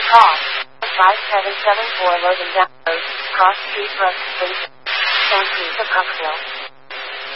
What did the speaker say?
call 5774 Logan Road, Cross Street Road, St. Pete of Huxville.